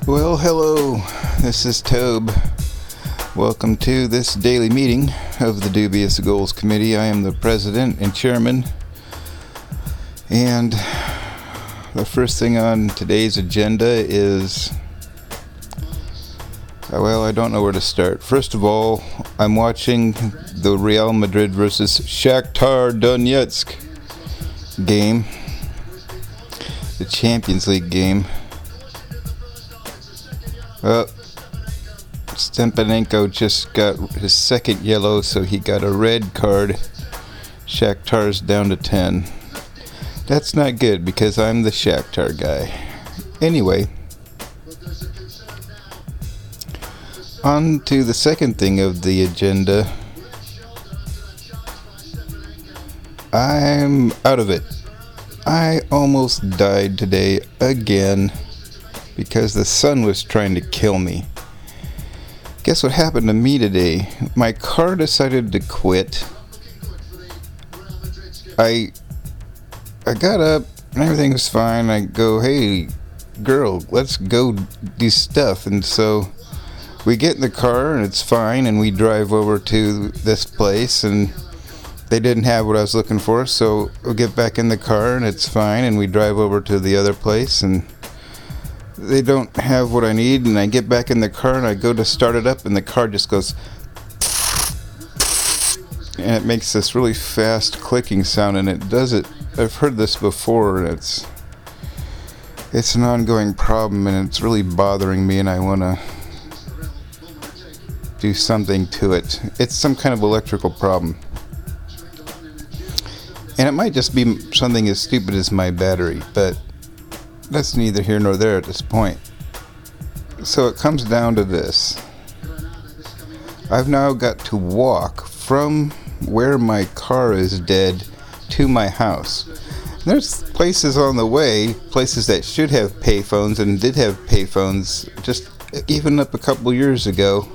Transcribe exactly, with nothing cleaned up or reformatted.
Well, hello, this is Tobe. Welcome to this daily meeting of the Dubious Goals Committee. I am the president and chairman, and the first thing on today's agenda is, well, I don't know where to start. First of all, I'm watching the Real Madrid versus Shakhtar Donetsk game, the Champions League game. Well, Stepanenko just got his second yellow, so he got a red card. Shakhtar's down to ten. That's not good because I'm the Shakhtar guy. Anyway, on to the second thing of the agenda. I'm out of it. I almost died today again because the sun was trying to kill me. Guess what happened to me today? My car decided to quit. I I got up and everything was fine. I go, hey, girl, let's go do stuff. And so we get in the car and it's fine, and we drive over to this place, and they didn't have what I was looking for, so we get back in the car and it's fine, and we drive over to the other place and they don't have what I need, and I get back in the car and I go to start it up and the car just goes and it makes this really fast clicking sound, and it does it. I've heard this before, and it's it's an ongoing problem, and it's really bothering me, and I want to do something to it. It's some kind of electrical problem, and it might just be something as stupid as my battery, but that's neither here nor there at this point. So it comes down to this. I've now got to walk from where my car is dead to my house. There's places on the way, places that should have payphones and did have payphones just even up a couple years ago,